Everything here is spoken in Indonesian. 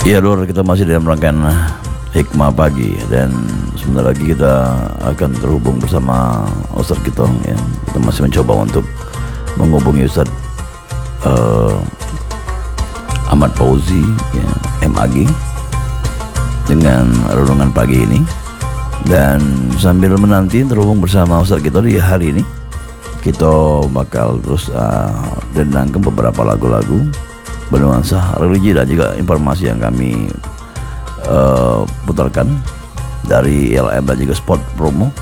Iya Lur, kita masih dalam rangkaian Hikmah Pagi dan sebentar lagi kita akan terhubung bersama Ustadz Kitong ya. Kita masih mencoba untuk menghubungi Ustadz Ahmad Fauzi ya, MAG dengan renungan pagi ini, dan sambil menanti terhubung bersama Ustadz Kitong di hari ini, kita bakal terus denangkan beberapa lagu-lagu bernuansa religi dan juga informasi yang kami putarkan dari LM dan juga spot promo